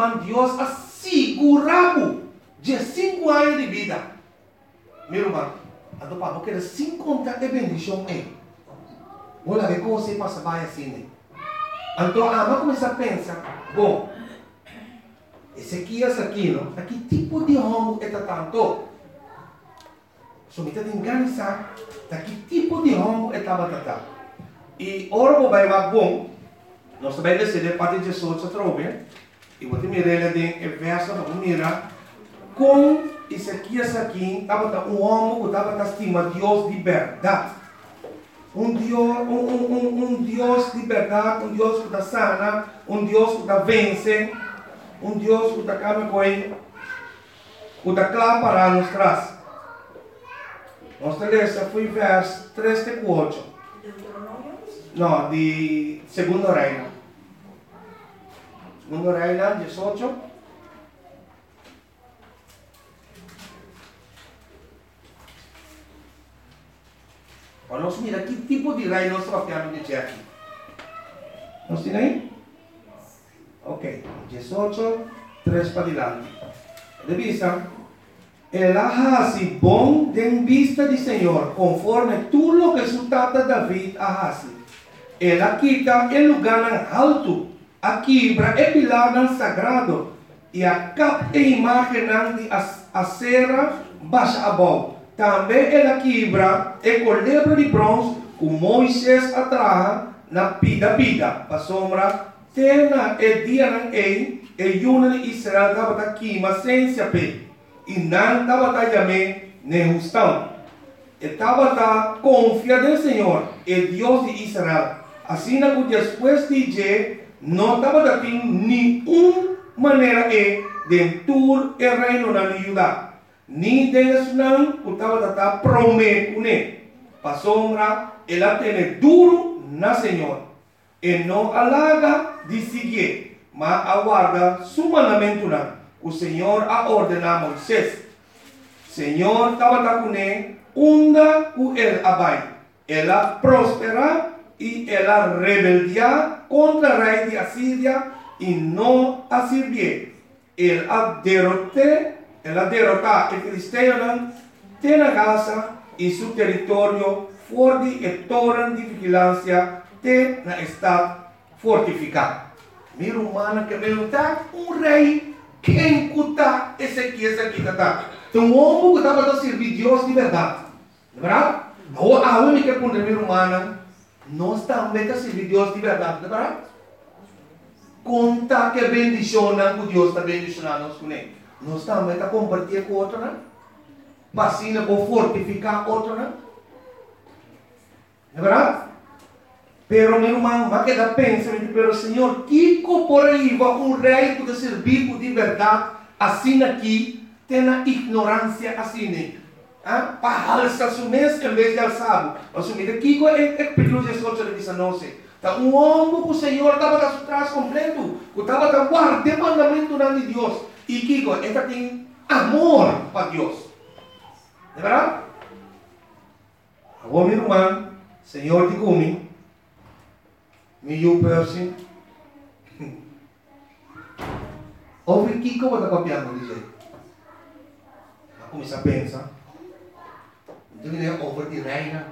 mas Dios asegurado de 5 anos de vida. Meu irmão, a do papo quer 50 de bendição aí. Vou lá ver como você passa bem assim, né? Então, a começa a pensar, bom, esse aqui, não? Que tipo de homo é tanto? Somita de enganizar, que tipo de homo é tabatata. E ora vou vai bom, nós também decidimos para de Jesus a trove, e vou te mirar de verso, vamos mirar, com esse aqui, tabata homo que tabata estima Deus de verdade. Deus de verdade, Deus que sana, Deus que vence, Deus que acaba com ele, que clama para nos traz. Nós lemos foi verso 3 e 4. Não, de Segundo Reino. Segundo Reino, 18. Nós mira que tipo de reino nós estamos de aqui. Nós temos aí? Ok. 18, 3 para diante. De vista, el hace bom de vista de Senhor, conforme tudo lo que su tata David hace. Ela quita el lugar alto, a quebra e pilar sagrado, e a cap e imagem de acera baixa abaixo. Também ela quebra e colebra de bronze, que Moisés atraja na pida, para sombra, tena e dia na e yuna de Israel estava aqui, mas sem saber. E não estava também nem justão. Estava confiado no Senhor, o Deus de Israel. Assim que depois de dizer, não estava tendo nenhuma maneira de tur o reino na Judá. Ni Deus não estava prometendo. Para sombra, ela tem duro na Senhor. E não alaga de seguir, mas aguarda su mandamento não. O Senhor a ordenar a Moisés. Senhor estava com ele, onda com ele abai. Ela prospera e ela rebeldia contra o rei de Assíria e não a servir. Ela derrotar o filisteu tem a Gaza e seu território forte e torre de vigilância tem na estado fortificado. Meu humano que perguntar rei quem cuta esse aqui está. Então o homem que estava a servir Deus de verdade. Verdade? A única que meu humano nós também a servir Deus de verdade. Verdade? Conta que bendicionam que Deus está bendicionando nós com ele. Nós também a compartilhar com outro, né? Vacina para fortificar outro, né? É verdade? Pero meu irmão, vai quedar pensando, pero Senhor, que por aí vai rei que servir de verdade, assim aqui, tem a ignorância assim, né? Para alçar o mês em vez de alçar. Assumir aqui é perigoso de soltar de sanose. Então, homem que o Senhor estava atrás completo, que estava guardando o mandamento de Deus. E que esta tem amor para Deus. É verdade? Agora, meu irmão, Senhor te come. Me person. Ouve que como está copiando, diz ele. Vai começar a pensar. Então ele é over de reina.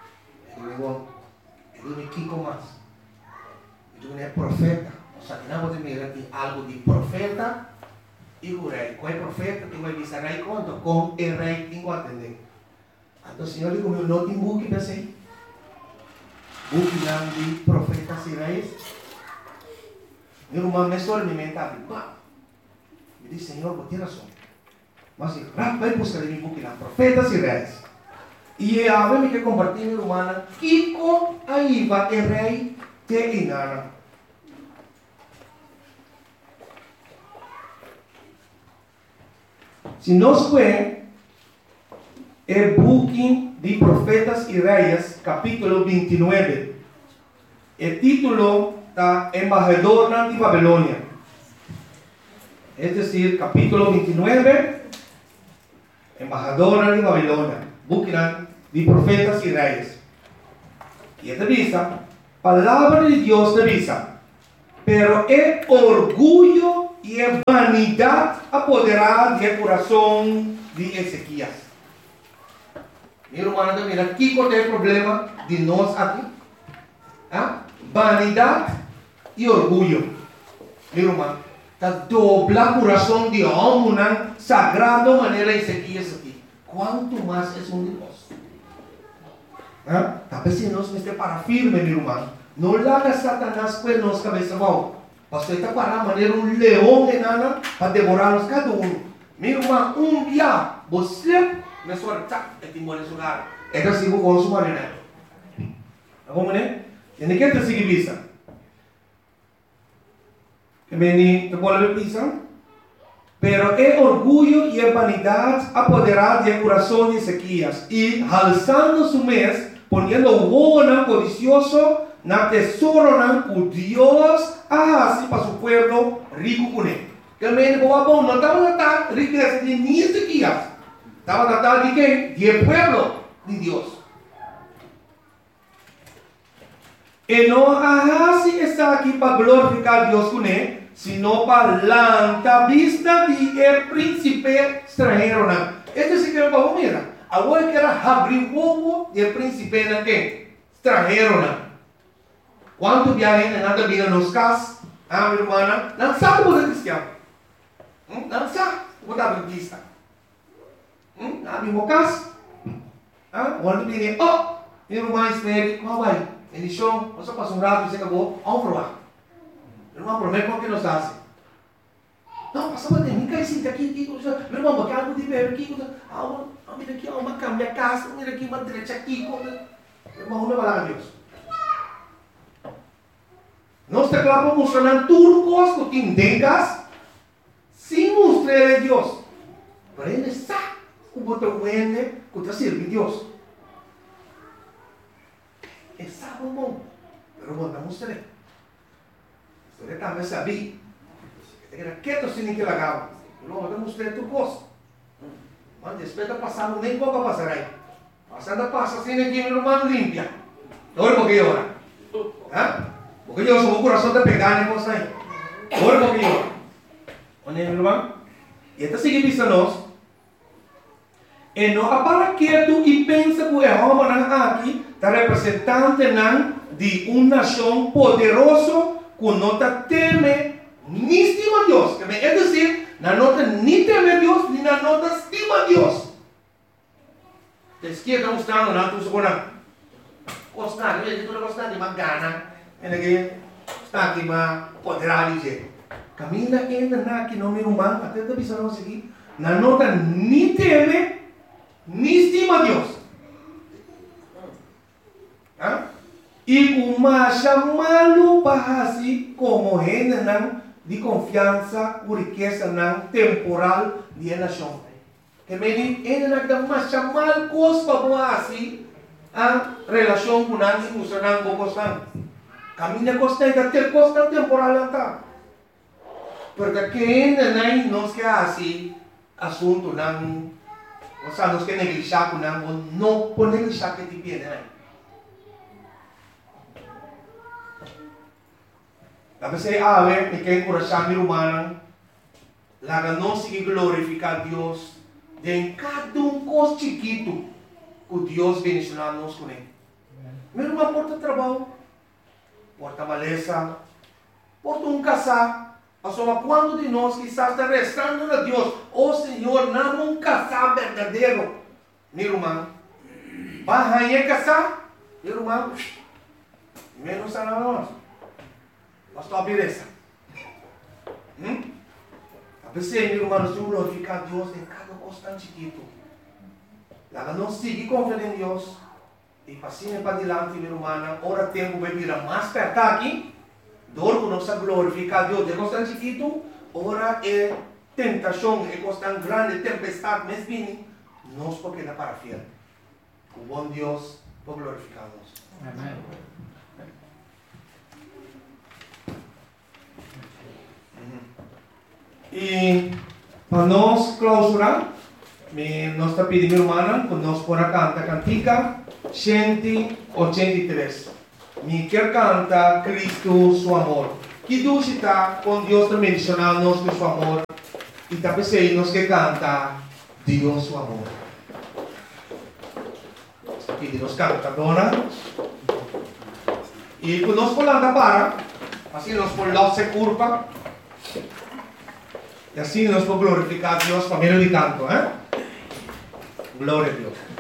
Ele é Kiko mais. Ele é profeta. O Satanás pode mirar aqui algo de profeta e o rei. Qual é profeta? Que vai dizer rei conta com o rei que vai atender. Então o Senhor diz como eu não tenho buque para ser. Buque de profetas e reis. Meu irmão, me estou alimentando. Me diz, Senhor, vou ter razão. Mas vai buscar em buque de profetas e reis. E a mim que compartilhar, meu irmão, Kiko aí vai o rei te engana. Se nós vemos o buque de Profetas e Reis, capítulo 29, o título está Embajador de Babilônia. É decir, capítulo 29, Embajador de Babilônia, buque de Profetas e Reis. E esta vista, palavra de Deus te avisa, pero é orgulho e é vanidad apoderada del corazón de Ezequías. Mi hermano, mira, aquí cuál es el problema de nos aquí. ¿Ah? Vanidad y orgullo. Mi hermano, está dobla corazón de hombre, sagrado manera Ezequías aquí. ¿Cuánto más es un Dios? ¿Ah? Tal vez si nos esté para firme, mi hermano. No le haga Satanás pues nos cabeza abajo. Pastor está para manera un león enana para devorarnos cada uno. Mi hermano, un día, você me suelta el timón de su lugar. Esta sigo con su manera. ¿Cómo ne? ¿Tiene que te sigue visa? Que me te vuelve pisa. Pero el orgullo y la vanidad apoderaron del corazón de Ezequías y alzando su mes, poniendo huevo codicioso, na tesoro con Dios, así para su pueblo rico con él. Que me dijo, no estaba tratando de riqueza de ni Ezequías, estaba tratando de qué? De pueblo de Dios. Y no así está aquí para glorificar a Dios con él, sino para la vista de el príncipe extranjero. Este sí que es para mira. Ahora que era abrir huevo del príncipe extranjero. ¿Cuántos viajes en nada vida nos cas? Ah, mi hermana, no sabe cómo es cristiano. No sabe cómo es adventista. No mismo cas. Ah, cuando viene, oh, mi hermana espere, ¿cómo va? En el show, vamos a pasar un rato y se acabó. Vamos a probar. Mi hermano, prometo que nos hace. Não, passava de mim, cai aqui, meu irmão, eu quero ver aqui, mira aqui, uma cama, casa, mira aqui, uma direita aqui, meu irmão, não vai lá, Deus. Nós te claro mostrando turcos que tengas, sem mostrar a Deus. Para ele sabe o botão que te sirve Deus. Ele sabe, irmão, mas não mostrei. Você também sabia. Quieto sin que la haga. No, vamos usted tu cosa. Man, después de pasar, nem poco pasar ahí. Pasando pasa sin que mi hermano limpia. Ahora porque llora. ¿Ah? Porque yo soy un corazón de pegar en cosas ahí. Ahora porque llora. ¿Oye, mi hermano? Y esta sigue viéndonos. Y no para quieto y piensa que el hombre aquí está representante de una nación poderosa que no te teme ni estima a Dios, que es decir, no nota ni teme a Dios, ni no nota estima a Dios. Te izquierda mostrando, no, tú supones, constante, tú le constante, más gana, en el que está aquí más poderado, dice, camina en que no me humano, hasta te avisamos aquí, no nota ni teme, ni estima a Dios. ¿Ah? Y como llamarlo para así como gente de confianza o riqueza temporal de la nación. Que me dice, ele não mais chamar coisa para assim a relação com nós e funcionar com coisa. Caminha coisa da ter coisa temporal tá. Porque quem não quer assim assunto não, ou seja, nos quer negligenciar com não pode negligenciar que te pede aí. A veces a ver que encorajar mi humana, la no sigue glorificar a Dios de cada cosa chiquito que Dios bendicionarnos con él. Mi hermano porta trabajo, porta maleza, porta casar. Pasó cuando de nós quizás está rezando a Dios, oh Señor, dame un casar verdadero. Mi hermano, ¿vas a casar? Mi hermano, menos a nós. Pastor, beleza. A veces, mi hermano, se glorificar a Dios en cada cosa tan chiquito. La no sigue confiando en Dios. Y pasine para adelante, mi hermana. Ahora tengo que venir más perto aquí. Dorco no se glorificar a Dios de cosa tan chiquito. Ahora es tentación, es cosa tan grande, tempestad, mes viene. No es porque la para fiel. Un buen Dios por glorificarnos. Amén. E para nós clausurar, nós está pedindo, irmã, que nós podamos cantar cantica 183. Me quer cantar Cristo, su amor. Que dusita con Dios dimensionarnos de su amor y también nos que canta Dios su amor. Y nos canta, ¿dona? Y pues nos polanda para, así nos por la se curva y así nos por glorificar a Dios, familia de canto, Gloria a Dios.